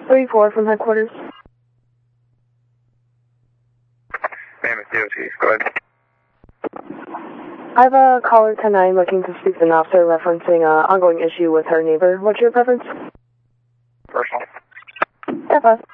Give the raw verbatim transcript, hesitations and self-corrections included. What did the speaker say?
three four from headquarters. Mammoth D O T, go ahead. I have a caller ten nine looking to speak to an officer referencing an ongoing issue with her neighbor. What's your preference? Personal. Yeah, five.